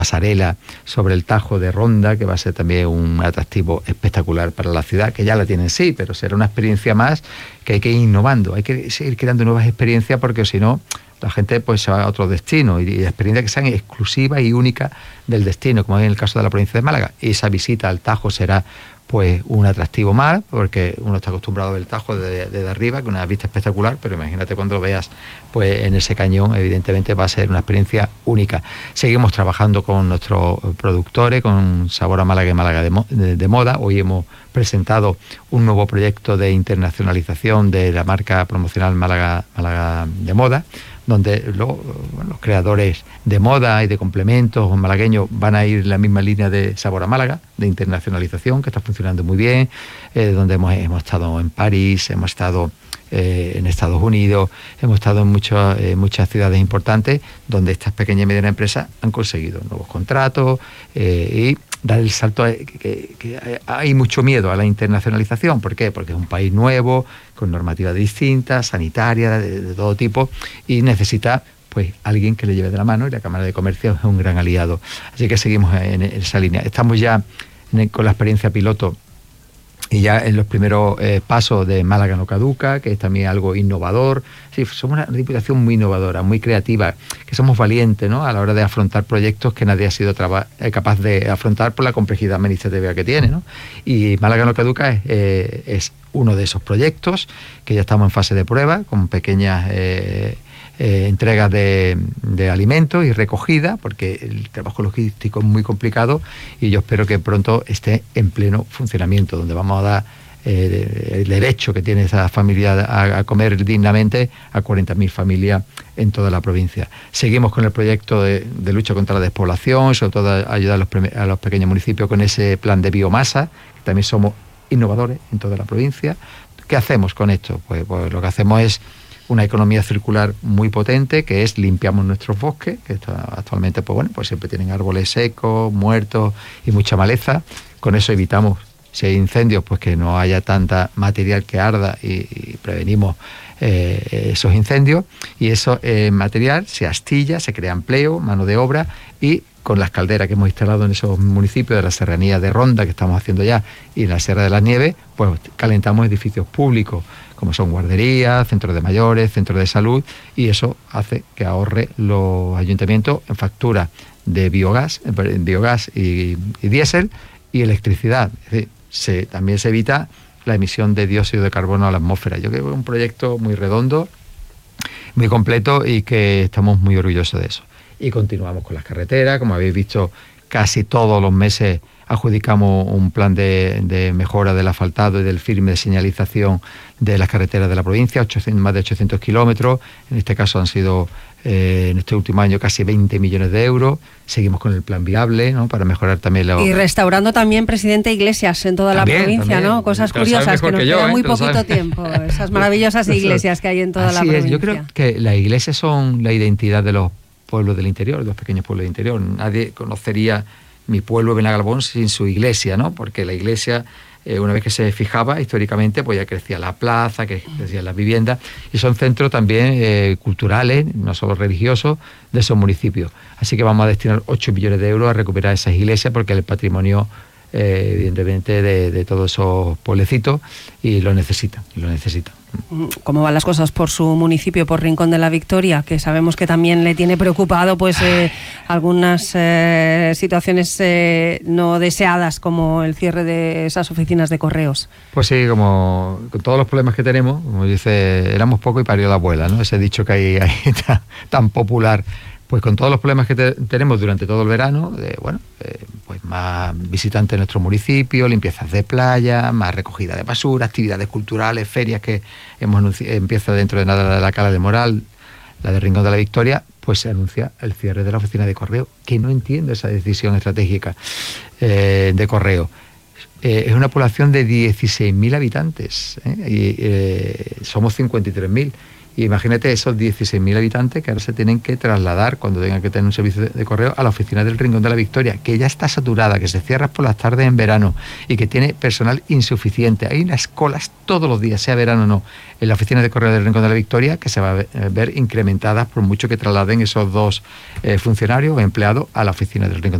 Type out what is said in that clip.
pasarela sobre el Tajo de Ronda, que va a ser también un atractivo espectacular para la ciudad, que ya la tienen sí, pero será una experiencia más que hay que ir innovando, hay que seguir creando nuevas experiencias, porque si no, la gente pues se va a otro destino, y experiencias que sean exclusivas y únicas del destino, como es en el caso de la provincia de Málaga. Y esa visita al Tajo será pues un atractivo más, porque uno está acostumbrado a ver el Tajo desde arriba, que es una vista espectacular, pero imagínate cuando lo veas pues en ese cañón, evidentemente va a ser una experiencia única. Seguimos trabajando con nuestros productores, con Sabor a Málaga y Málaga de Moda. Hoy hemos presentado un nuevo proyecto de internacionalización de la marca promocional Málaga de Moda, donde los creadores de moda y de complementos malagueños van a ir en la misma línea de Sabor a Málaga, de internacionalización, que está funcionando muy bien, donde hemos estado en París, hemos estado en Estados Unidos, hemos estado en muchas ciudades importantes, donde estas pequeñas y medianas empresas han conseguido nuevos contratos y dar el salto. Que hay mucho miedo a la internacionalización. ¿Por qué? Porque es un país nuevo, con normativas distintas, sanitarias, de todo tipo, y necesita pues alguien que le lleve de la mano, y la Cámara de Comercio es un gran aliado. Así que seguimos en esa línea. Estamos ya con la experiencia piloto y ya en los primeros pasos de Málaga no caduca, que es también algo innovador. Sí, somos una diputación muy innovadora, muy creativa, que somos valientes, ¿no?, a la hora de afrontar proyectos que nadie ha sido capaz de afrontar por la complejidad administrativa que tiene, ¿no? Y Málaga no caduca es uno de esos proyectos, que ya estamos en fase de prueba, con pequeñas entregas de alimentos y recogida, porque el trabajo logístico es muy complicado, y yo espero que pronto esté en pleno funcionamiento, donde vamos a dar el derecho que tiene esa familia a comer dignamente a 40.000 familias en toda la provincia. Seguimos con el proyecto de lucha contra la despoblación, sobre todo ayudar a los pequeños municipios con ese plan de biomasa, que también somos innovadores en toda la provincia. ¿Qué hacemos con esto? Pues lo que hacemos es una economía circular muy potente, que es limpiamos nuestros bosques, que actualmente pues siempre tienen árboles secos, muertos y mucha maleza. Con eso evitamos, si hay incendios, pues que no haya tanta material que arda, y prevenimos esos incendios. Y eso material se astilla, se crea empleo, mano de obra, y con las calderas que hemos instalado en esos municipios de la serranía de Ronda, que estamos haciendo ya, y en la Sierra de las Nieves, pues calentamos edificios públicos, como son guarderías, centros de mayores, centros de salud, y eso hace que ahorre los ayuntamientos en factura de biogás y diésel y electricidad. Es decir, también se evita la emisión de dióxido de carbono a la atmósfera. Yo creo que es un proyecto muy redondo, muy completo, y que estamos muy orgullosos de eso. Y continuamos con las carreteras. Como habéis visto, casi todos los meses adjudicamos un plan de mejora del asfaltado y del firme de señalización de las carreteras de la provincia, más de 800 kilómetros. En este caso han sido, en este último año, casi 20 millones de euros. Seguimos con el plan viable, ¿no?, para mejorar también y restaurando también, presidente, iglesias en toda la provincia, ¿no? Cosas curiosas, que nos queda muy poquito tiempo. Esas maravillosas iglesias que hay en toda la provincia. Yo creo que las iglesias son la identidad de los pueblos del interior, de los pequeños pueblos del interior. Nadie conocería mi pueblo, Benagalbón, sin su iglesia, ¿no? Porque la iglesia, una vez que se fijaba históricamente, pues ya crecía la plaza, que crecían las viviendas, y son centros también culturales, no solo religiosos, de esos municipios. Así que vamos a destinar 8 millones de euros a recuperar esas iglesias, porque es el patrimonio, evidentemente, de todos esos pueblecitos, y lo necesitan. ¿Cómo van las cosas por su municipio, por Rincón de la Victoria? Que sabemos que también le tiene preocupado pues algunas situaciones no deseadas, como el cierre de esas oficinas de correos. Pues sí, como con todos los problemas que tenemos, como dice, éramos poco y parió la abuela, ¿no? Ese dicho que hay tan popular. Pues con todos los problemas que tenemos durante todo el verano, pues más visitantes en nuestro municipio, limpiezas de playa, más recogida de basura, actividades culturales, ferias que empieza dentro de nada la Cala de Moral, la de Rincón de la Victoria, pues se anuncia el cierre de la oficina de correo, que no entiendo esa decisión estratégica de correo. Es una población de 16.000 habitantes, y somos 53.000. Y imagínate esos 16.000 habitantes que ahora se tienen que trasladar cuando tengan que tener un servicio de correo a la oficina del Rincón de la Victoria, que ya está saturada, que se cierra por las tardes en verano y que tiene personal insuficiente. Hay unas colas todos los días, sea verano o no, en la oficina de correo del Rincón de la Victoria, que se va a ver incrementadas por mucho que trasladen esos dos funcionarios o empleados a la oficina del Rincón.